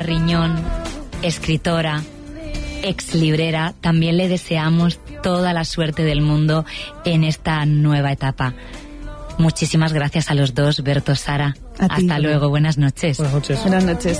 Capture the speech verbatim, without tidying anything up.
Riñón, escritora, ex librera, también le deseamos toda la suerte del mundo en esta nueva etapa. Muchísimas gracias a los dos, Berto, Sara. A ti. Hasta luego, buenas noches. Buenas noches. Buenas noches.